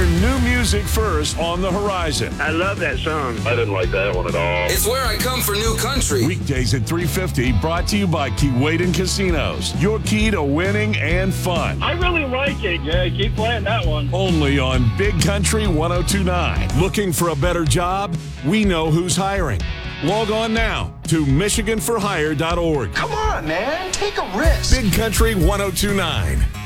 hear new music first on the horizon. I love that song. I didn't like that one at all. It's where I come for new country. Weekdays at 3:50, brought to you by Keewaydin Casinos. Your key to winning and fun. I really like it. Yeah, keep playing that one. Only on Big Country 102.9. Looking for a better job? We know who's hiring. Log on now to MichiganForHire.org. Come on, man. Take a risk. Big Country 102.9.